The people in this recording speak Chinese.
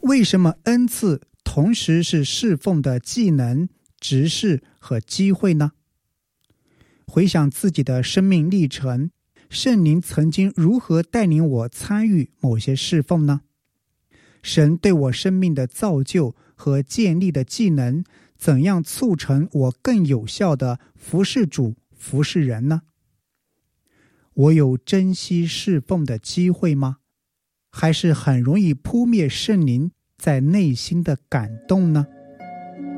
为什么恩赐同时是侍奉的技能、职事和机会呢？回想自己的生命历程，圣灵曾经如何带领我参与某些侍奉呢？神对我生命的造就和建立的技能，怎样促成我更有效的服侍主、服侍人呢？我有珍惜侍奉的机会吗？还是很容易扑灭圣灵在内心的感动呢？